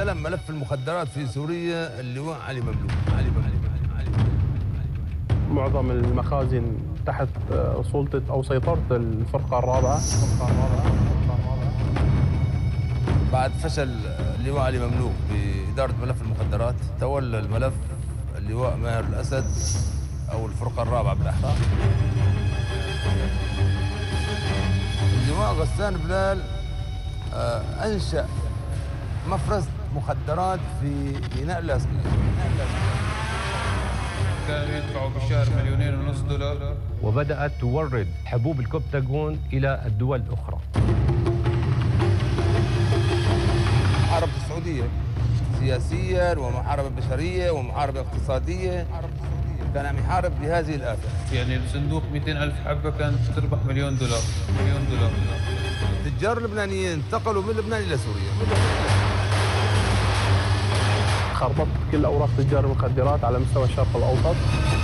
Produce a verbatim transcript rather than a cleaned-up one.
استلم ملف المخدرات في سوريا اللواء علي مملوك. علي مملوك. علي مملوك. معظم المخازن تحت سلطة أو سيطرة الفرقة الرابعة. الفرقة الرابعة. الفرقة الرابعة. بعد فشل اللواء علي مملوك بإدارة ملف المخدرات، تولى الملف اللواء ماهر الأسد أو الفرقة الرابعة بالأحرى. اللواء غسان بلال أنشأ مفرز مخدرات في ميناء اللاذقية. كانوا يدفعوا بالشهر مليونين ونص دولار، وبدأت تورد حبوب الكوبتاغون إلى الدول الأخرى. محاربة السعودية سياسيا ومحاربة بشرية ومحاربة اقتصادية، كان عم يحارب بهذه الآفة. يعني الصندوق مئتين ألف حبة كانت تربح مليون دولار. مليون دولار. التجار اللبنانيين انتقلوا من لبنان إلى سوريا. خربطت كل أوراق تجار المخدرات على مستوى الشرق الأوسط.